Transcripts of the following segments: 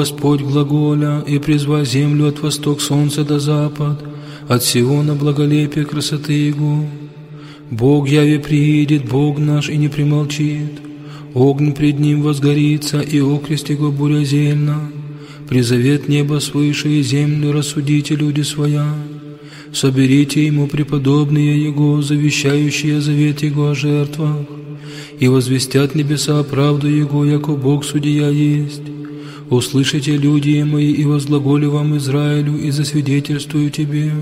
Господь глаголя, и призвал землю от восток солнца до запад, от Сиона благолепия красоты Его. Бог яви приидет, Бог наш и не примолчит, огонь пред Ним возгорится, и окрест Его буря зельна. Призовет небо свыше и землю, рассудите, люди своя. Соберите Ему преподобные Его, завещающие завет Его о жертвах, и возвестят небеса правду Его, яко Бог судья есть. Услышите, люди мои, и возглаголю вам Израилю, и засвидетельствую тебе.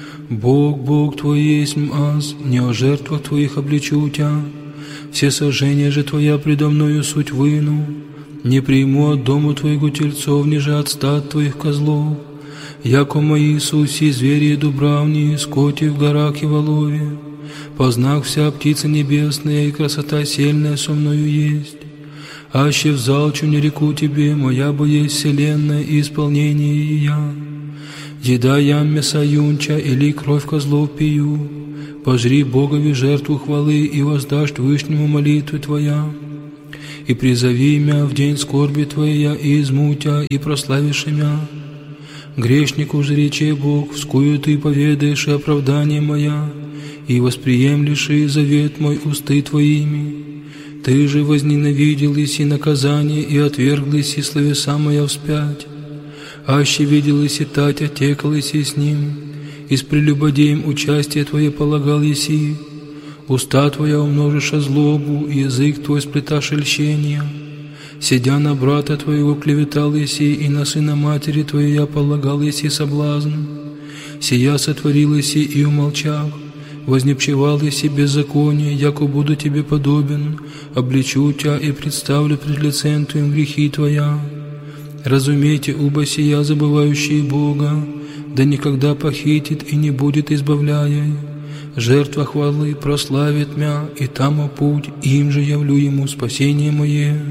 Бог Твой есть аз, не о жертвах Твоих обличу Тя. Все сожжения же Твоя предо мною суть выну. Не приму от дому Твоего тельцов, ниже от стад Твоих козлов. Яко мои суси, звери и дубравни, скоти в горах и волове. Познак вся птица небесная, и красота сильная со мною есть. Аще взалчу не реку Тебе, моя бы есть вселенная и исполнение ее. Еда ям мяса юнча, или кровь козлов пью. Пожри Богови жертву хвалы, и воздашь Вышнему молитву Твоя. И призови мя в день скорби Твоя, и измутя, и прославишь мя. Грешнику же рече Бог, вскую Ты поведаешь и оправдание моя, и восприемлешь и завет мой усты Твоими. Ты же возненавидел еси наказание, и отвергл еси словеса моя вспять. Аще видел еси тать, отекал еси с ним, и с прелюбодеем участие Твое полагал еси. Уста Твоя умножишь злобу, и язык Твой сплеташь льщения. Сидя на брата Твоего клеветал еси, и на сына матери Твоей я полагал еси соблазн. Сия сотворил еси и умолчав. Вознепчевал еси беззаконие, яко буду Тебе подобен, обличу Тя и представлю пред лицем Твоим грехи Твоя. Разумейте, уба сия забывающие Бога, да никогда похитит и не будет избавляя. Жертва хвалы прославит мя, и там путь, им же явлю Ему спасение мое.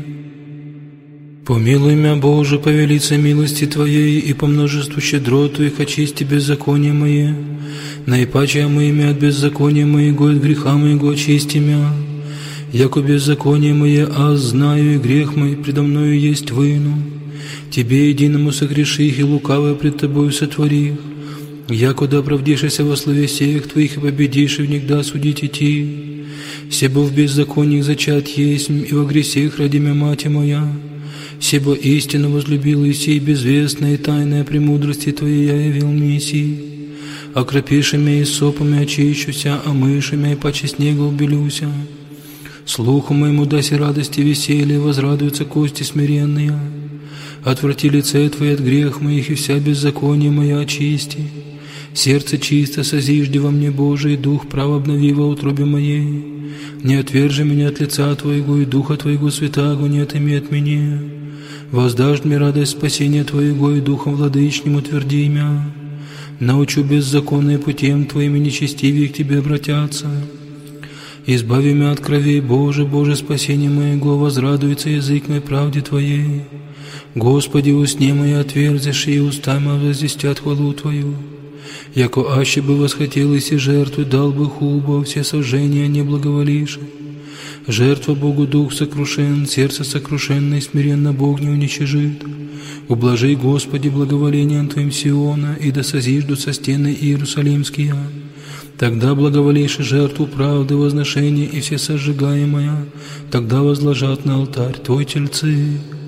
Помилуй мя, Боже, по велице милости Твоей, и по множеству щедрот Твоих очисти беззаконие мое. Наипаче омый мя от беззакония моего, от греха моего очисти мя. Яко беззаконие мое, аз знаю, и грех мой предо мною есть выну. Тебе единому согреши их, и лукавое пред Тобою сотвори. Яко да оправдишься во слове сеях Твоих, и победишь, и внегда судить идти. Себо в беззакониях зачат есть, и во гресех ради мя мать моя. Себо истину возлюбил еси, и безвестная и тайная премудрости Твоей я явил месси. Окропиши мя и сопами очищуся, а мыши мя и паче снега убелюся. Слуху моему даси радости веселье, возрадуются кости смиренные. Отврати лице Твое от грех моих, и вся беззаконие моя очисти. Сердце чисто созижди во мне, Боже, и дух прав обнови во утробе моей. Не отвержи меня от лица Твоего, и духа Твоего святаго не отыми от меня. Воздашь мне радость спасения Твоего, и духом владычним утверди мя. Научу беззаконные путем Твоими, нечестивее к Тебе обратятся. Избави мя от крови, Боже, Боже, спасение моего, возрадуется язык мой правде Твоей. Господи, усне мои отверзишь, и уста мои возвестят хвалу Твою. Яко аще бы восхотел и жертву, дал бы хуба, все сожжения не благоволишь. Жертва Богу дух сокрушен, сердце сокрушенное, смиренно Бог не уничижит. Ублажи, Господи, благоволением Твоим Сиона, и да созиждутся стены Иерусалимские. Тогда благоволишь жертву правды, возношения и все сожигаемое, тогда возложат на алтарь Твой тельцы.